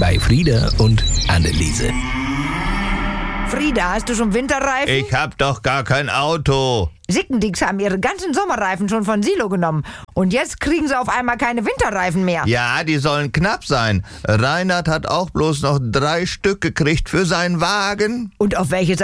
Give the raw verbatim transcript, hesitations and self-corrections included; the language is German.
bei Frieda und Anneliese. Frieda, hast du schon Winterreifen? Ich hab doch gar kein Auto. Sickendicks haben ihre ganzen Sommerreifen schon von Silo genommen. Und jetzt kriegen sie auf einmal keine Winterreifen mehr. Ja, die sollen knapp sein. Reinhard hat auch bloß noch drei Stück gekriegt für seinen Wagen. Und auf welches